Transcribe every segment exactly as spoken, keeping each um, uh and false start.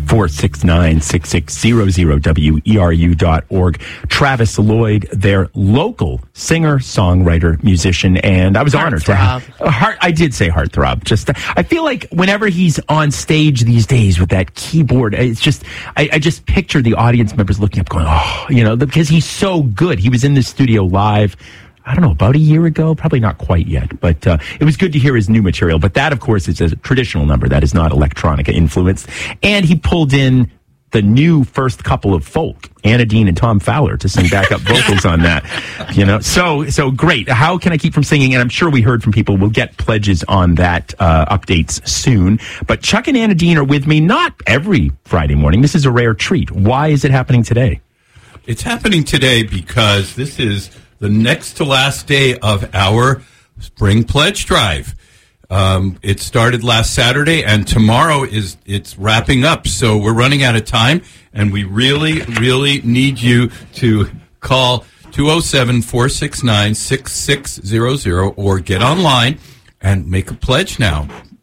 four six nine, six six zero zero, W E R U dot org. Travis Lloyd, their local singer, songwriter, musician, and I was Heart honored throb. to have a heart. I did say heartthrob. Just, I feel like whenever he's on stage these days with that keyboard, it's just, I, I just picture the audience members looking up going, oh, you know, because he's so good. He was in the studio live, I don't know, about a year ago, probably not quite yet, but uh, it was good to hear his new material. But that, of course, is a traditional number. That is not electronica influenced. And he pulled in the new first couple of folk, Anna Dean and Tom Fowler, to sing backup vocals on that. You know, so so great. How can I keep from singing? And I'm sure we heard from people. We'll get pledges on that uh, updates soon. But Chuck and Anna Dean are with me not every Friday morning. This is a rare treat. Why is it happening today? It's happening today because this is the next to last day of our Spring Pledge Drive. Um, it started last Saturday, and tomorrow is it's wrapping up. So we're running out of time, and we really, really need you to call two oh seven, four six nine, six six zero zero or get online and make a pledge now.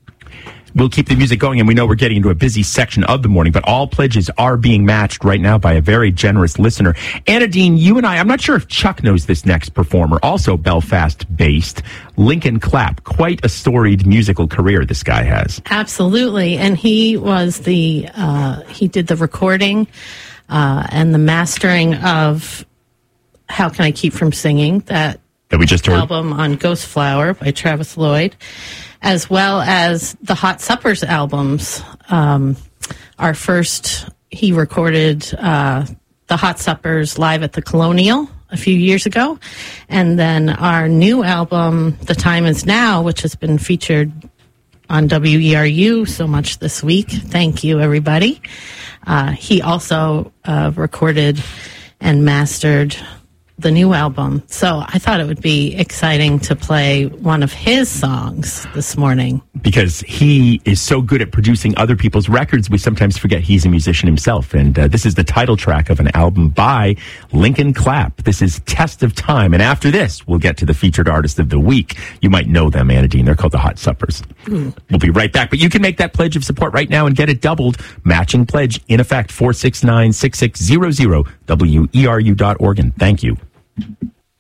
We'll keep the music going, and we know we're getting into a busy section of the morning, but all pledges are being matched right now by a very generous listener. Anna Dean, you and I, I'm not sure if Chuck knows this next performer, also Belfast-based, Lincoln Clapp. Quite a storied musical career this guy has. Absolutely. And he was the, uh, he did the recording uh, and the mastering of How Can I Keep From Singing, that, that we just heard. album on Ghost Flower by Travis Lloyd, as well as the Hot Suppers albums. Um, our first, he recorded uh, the Hot Suppers live at the Colonial a few years ago. And then our new album, The Time Is Now, which has been featured on W E R U so much this week. Thank you, everybody. Uh, he also uh, recorded and mastered the new album. So I thought it would be exciting to play one of his songs this morning. Because he is so good at producing other people's records, we sometimes forget he's a musician himself. And uh, this is the title track of an album by Lincoln Clapp. This is Test of Time. And after this, we'll get to the featured artist of the week. You might know them, Anna Dean. They're called the Hot Suppers. Mm. We'll be right back. But you can make that pledge of support right now and get it doubled. Matching pledge in effect, four six nine, six six zero zero, W E R U dot org. And thank you.